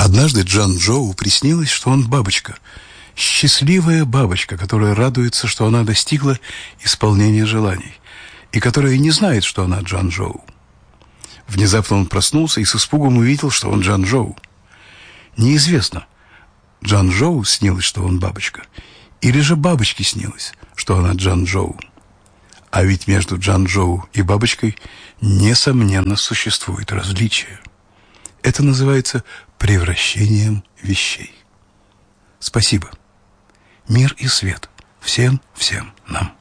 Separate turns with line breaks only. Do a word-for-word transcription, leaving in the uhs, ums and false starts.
Однажды Джан-Джоу приснилось, что он бабочка. Счастливая бабочка, которая радуется, что она достигла исполнения желаний, и которая не знает, что она Джан-Джоу. Внезапно он проснулся и с испугом увидел, что он Джан-Джоу. Неизвестно, Джан-Джоу снилось, что он бабочка, или же бабочке снилось, что она Джан-Джоу. А ведь между Джан-Джоу и бабочкой, несомненно, существует различие. Это называется превращением вещей. Спасибо. Мир и свет всем-всем нам.